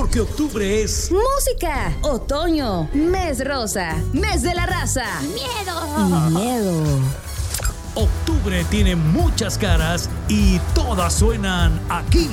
porque octubre es música, otoño, mes rosa, mes de la raza. ¡Miedo! Miedo. octubre tiene muchas caras y todas suenan aquí.